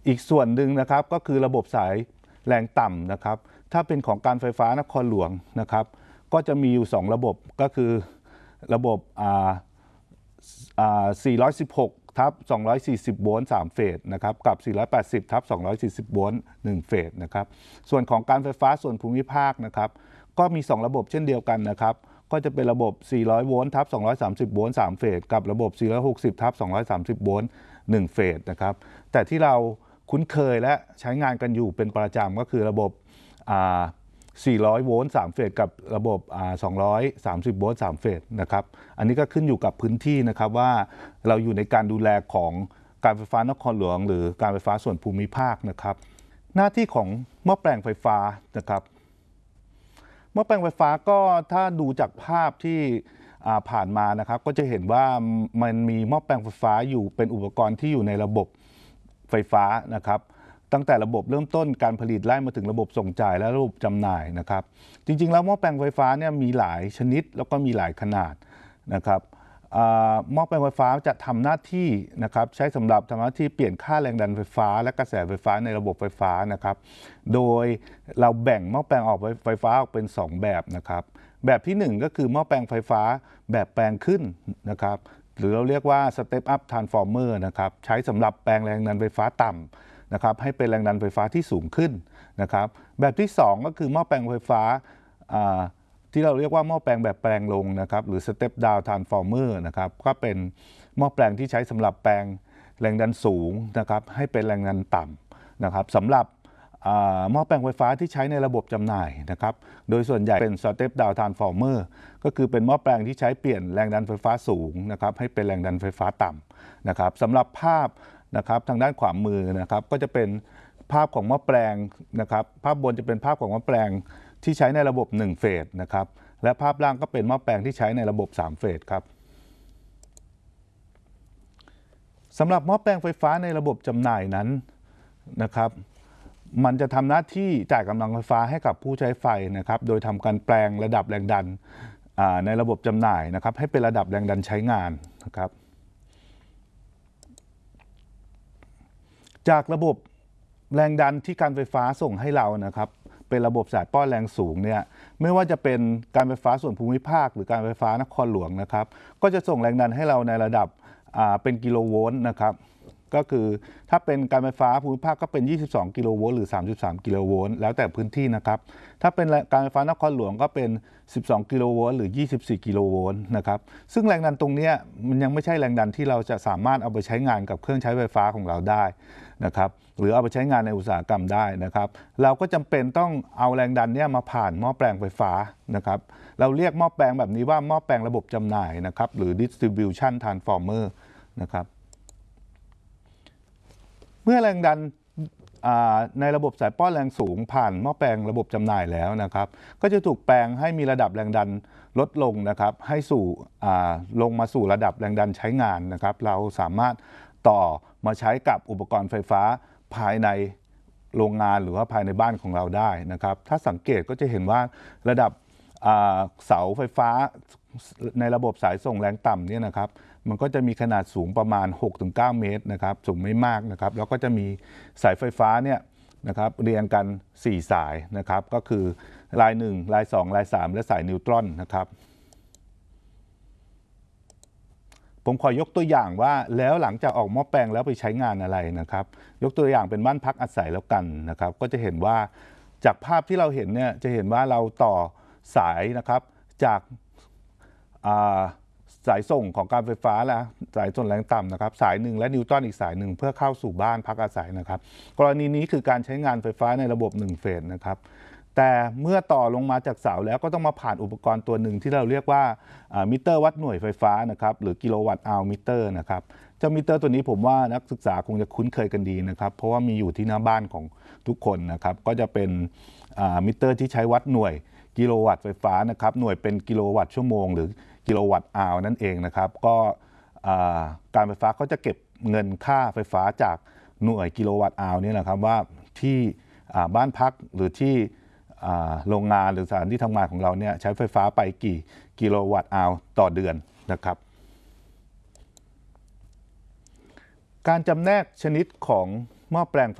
อีกส่วนหนึ่งนะครับก็คือระบบสายแรงต่ำนะครับถ้าเป็นของการไฟฟ้านครหลวงนะครับก็จะมีอยู่2ระบบก็คือระบบ416 ทับ 240 โวลต์ 3 เฟสนะครับกับ 480 ทับ 240 โวลต์ 1 เฟสนะครับส่วนของการไฟฟ้าส่วนภูมิภาคนะครับก็มี2ระบบเช่นเดียวกันนะครับก็จะเป็นระบบ400 โวลต์ ทับ 230 โวลต์ 3 เฟสกับระบบ460 ทับ 230 โวลต์ 1 เฟสนะครับแต่ที่เราคุ้นเคยและใช้งานกันอยู่เป็นประจำก็คือระบบ400 โวลต์ 3 เฟสกับระบบ230 โวลต์ 3 เฟสนะครับอันนี้ก็ขึ้นอยู่กับพื้นที่นะครับว่าเราอยู่ในการดูแลของการไฟฟ้านครหลวงหรือการไฟฟ้าส่วนภูมิภาคนะครับหน้าที่ของหม้อแปลงไฟฟ้านะครับหม้อแปลงไฟฟ้าก็ถ้าดูจากภาพที่ผ่านมานะครับก็จะเห็นว่ามันมีหม้อแปลงไฟฟ้าอยู่เป็นอุปกรณ์ที่อยู่ในระบบไฟฟ้านะครับตั้งแต่ระบบเริ่มต้นการผลิตไล่มาถึงระบบส่งจ่ายและระบบจำหน่ายนะครับจริงๆแล้วหม้อแปลงไฟฟ้าเนี่ยมีหลายชนิดแล้วก็มีหลายขนาดนะครับหม้อแปลงไฟฟ้าจะทำหน้าที่นะครับใช้สำหรับทำหน้าที่เปลี่ยนค่าแรงดันไฟฟ้าและกระแสไฟฟ้าในระบบไฟฟ้านะครับโดยเราแบ่งหม้อแปลงออกไฟฟ้าออกเป็น2แบบนะครับแบบที่1ก็คือหม้อแปลงไฟฟ้าแบบแปลงขึ้นนะครับหรือเราเรียกว่า Step Up Transformer นะครับใช้สำหรับแปลงแรงดันไฟฟ้าต่ำนะครับให้เป็นแรงดันไฟฟ้าที่สูงขึ้นนะครับแบบที่2ก็คือหม้อแปลงไฟฟ้าที่เราเรียกว่าหม้อแปลงแบบแปลงลงนะครับหรือ Step Down Transformer นะครับก็เป็นหม้อแปลงที่ใช้สำหรับแปลงแรงดันสูงนะครับให้เป็นแรงดันต่ำนะครับสำหรับหม้อแปลงไฟฟ้าที่ใช้ในระบบจำหน่ายนะครับโดยส่วนใหญ่เป็น Step Down Transformer ก็คือเป็นหม้อแปลงที่ใช้เปลี่ยนแรงดันไฟฟ้าสูงนะครับให้เป็นแรงดันไฟฟ้าต่ำนะครับสำหรับภาพนะครับทางด้านขวามือนะครับก็จะเป็นภาพของหม้อแปลงนะครับภาพบนจะเป็นภาพของหม้อแปลงที่ใช้ในระบบ1เฟสนะครับและภาพล่างก็เป็นหม้อแปลงที่ใช้ในระบบ3เฟสครับสำหรับหม้อแปลงไฟฟ้าในระบบจำหน่ายนั้นนะครับมันจะทำหน้าที่จ่ายกำลังไฟฟ้าให้กับผู้ใช้ไฟนะครับโดยทำการแปลงระดับแรงดันในระบบจำหน่ายนะครับให้เป็นระดับแรงดันใช้งานนะครับจากระบบแรงดันที่การไฟฟ้าส่งให้เรานะครับเป็นระบบสายป้อนแรงสูงเนี่ยไม่ว่าจะเป็นการไฟฟ้าส่วนภูมิภาคหรือการไฟฟ้านครหลวงนะครับก็จะส่งแรงดันให้เราในระดับเป็นกิโลโวลต์นะครับก็คือถ้าเป็นการไฟฟ้าภูมิภาคก็เป็น22กิโลโวลต์หรือ33กิโลโวลต์แล้วแต่พื้นที่นะครับถ้าเป็นการไฟฟ้านครหลวงก็เป็น12กิโลโวลต์หรือ24กิโลโวลต์นะครับซึ่งแรงดันตรงนี้มันยังไม่ใช่แรงดันที่เราจะสามารถเอาไปใช้งานกับเครื่องใช้ไฟฟ้าของเราได้นะครับหรือเอาไปใช้งานในอุตสาหกรรมได้นะครับเราก็จำเป็นต้องเอาแรงดันนี้มาผ่านหม้อแปลงไฟฟ้านะครับเราเรียกหม้อแปลงแบบนี้ว่าหม้อแปลงระบบจำหน่ายนะครับหรือ distribution transformer นะครับเมื่อแรงดันในระบบสายป้อนแรงสูงผ่านหม้อแปลงระบบจำหน่ายแล้วนะครับก็จะถูกแปลงให้มีระดับแรงดันลดลงนะครับให้สู่ลงมาสู่ระดับแรงดันใช้งานนะครับเราสามารถต่อมาใช้กับอุปกรณ์ไฟฟ้าภายในโรงงานหรือว่าภายในบ้านของเราได้นะครับถ้าสังเกตก็จะเห็นว่าระดับเสาไฟฟ้าในระบบสายส่งแรงต่ำเนี่ยนะครับมันก็จะมีขนาดสูงประมาณ 6-9 เมตรนะครับสูงไม่มากนะครับแล้วก็จะมีสายไฟฟ้าเนี่ยนะครับเรียงกัน4สายนะครับก็คือลาย1ลาย2ลาย3และสายนิวตรอนนะครับผมขอยกตัวอย่างว่าแล้วหลังจากออกหม้อแปลงแล้วไปใช้งานอะไรนะครับยกตัวอย่างเป็นบ้านพักอาศัยแล้วกันนะครับก็จะเห็นว่าจากภาพที่เราเห็นเนี่ยจะเห็นว่าเราต่อสายนะครับจากสายส่งของการไฟฟ้าและสายส่งแรงต่ำนะครับสายหนึ่งและนิวตรอนอีกสายหนึ่งเพื่อเข้าสู่บ้านพักอาศัยนะครับกรณีนี้คือการใช้งานไฟฟ้าในระบบ1เฟสนะครับแต่เมื่อต่อลงมาจากเสาแล้วก็ต้องมาผ่านอุปกรณ์ตัวหนึ่งที่เราเรียกว่ามิเตอร์วัดหน่วยไฟฟ้านะครับหรือกิโลวัตต์อาวมิเตอร์นะครับเจ้ามิเตอร์ตัวนี้ผมว่านักศึกษาคงจะคุ้นเคยกันดีนะครับเพราะว่ามีอยู่ที่หน้าบ้านของทุกคนนะครับก็จะเป็นมิเตอร์ที่ใช้วัดหน่วยกิโลวัตต์ไฟฟ้านะครับหน่วยเป็นกิโลวัตต์ชั่วโมงหรือกิโลวัตต์อาวนั่นเองนะครับก็การไฟฟ้าเขาจะเก็บเงินค่าไฟฟ้าจากหน่วยกิโลวัตต์อาวนี่นะครับว่าที่บ้านพักหรือที่โรงงานหรือสถานที่ทำงานของเราเนี่ยใช้ไฟฟ้าไปกี่กิโลวัตต์อาวต่อเดือนนะครับการจำแนกชนิดของหม้อแปลง